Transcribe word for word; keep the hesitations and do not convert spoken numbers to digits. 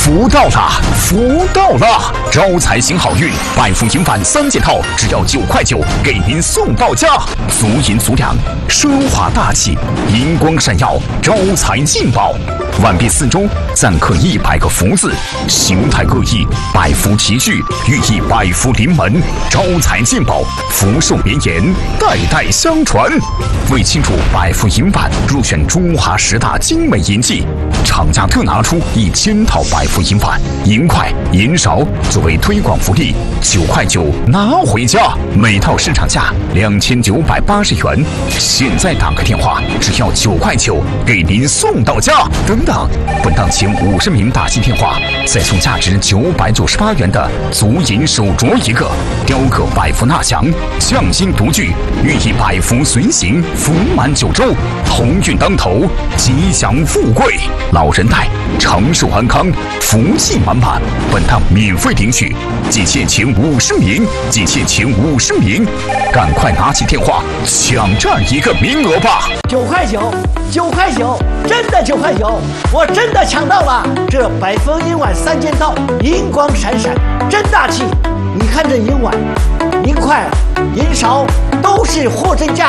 福到了，福到了！招财行好运，百福银碗三件套，只要九块九，给您送到家。足银足粮，奢华大气，银光闪耀，招财进宝。碗壁四周錾刻一百个福字，形态各异，百福齐聚，寓意百福临门，招财进宝，福寿绵延，代代相传。为庆祝百福银碗入选中华十大精美银器，厂家特拿出一千套百福银碗、银筷、银勺作为推广福利，九块九拿回家，每套市场价两千九百八十元。现在打个电话，只要九块九，给您送到家。等等，本档前五十名打进电话，再送价值九百九十八元的足银手镯一个，雕刻百福纳祥，匠心独具，寓意百福随行，福满九州，鸿运当头，吉祥富贵，老人带，长寿安康，福气满满。本档免费领取，仅限前五十名，仅限前五十名，赶快拿起电话抢占一个名额吧！ 九块九，九块九，真的九块九，我真的抢到了！这百福银碗三件套，银光闪闪，真大气！你看这银碗、银筷、银勺都是货真价